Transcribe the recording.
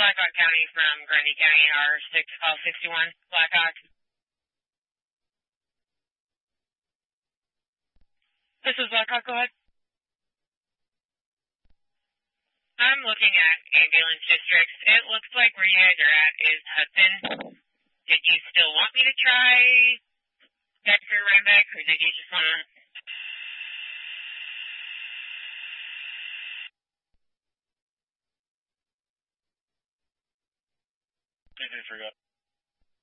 Blackhawk County from Grundy County, R61, Blackhawk. This is Blackhawk, go ahead. I'm looking at ambulance districts. It looks like where you guys are at is Hudson. Did you still want me to try Dexter Rhinebeck, or did you just want to... I forgot.